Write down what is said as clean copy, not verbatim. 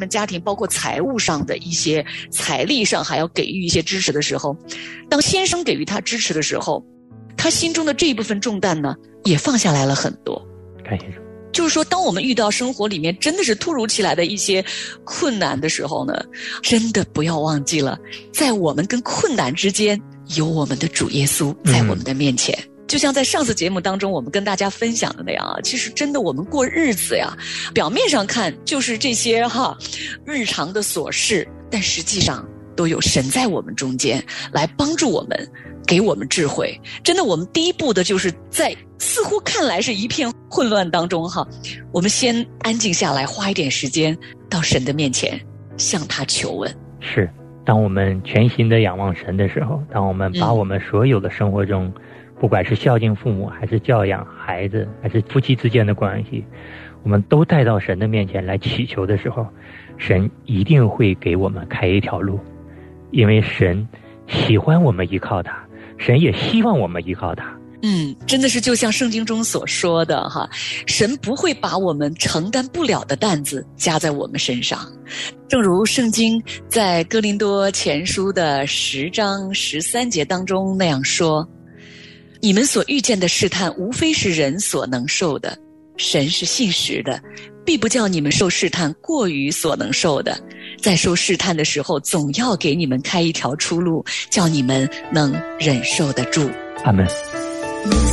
们家庭包括财务上的一些财力上还要给予一些支持的时候，当先生给予他支持的时候，他心中的这一部分重担呢也放下来了很多。 看先生， 就是说当我们遇到生活里面真的是突如其来的一些困难的时候呢，真的不要忘记了，在我们跟困难之间有我们的主耶稣在我们的面前。就像在上次节目当中我们跟大家分享的那样啊，其实真的我们过日子呀，表面上看就是这些日常的琐事，但实际上都有神在我们中间来帮助我们，给我们智慧。真的，我们第一步的就是在似乎看来是一片混乱当中我们先安静下来，花一点时间到神的面前向他求问。 是，当我们全心的仰望神的时候，当我们把我们所有的生活中不管是孝敬父母，还是教养孩子，还是夫妻之间的关系，我们都带到神的面前来祈求的时候，神一定会给我们开一条路。因为神喜欢我们依靠他，神也希望我们依靠他。 真的是就像圣经中所说的神不会把我们承担不了的担子加在我们身上。正如圣经在哥林多前书的10章13节当中那样说，你们所遇见的试探无非是人所能受的，神是信实的，必不叫你们受试探过于所能受的，在受试探的时候总要给你们开一条出路，叫你们能忍受得住。 阿们。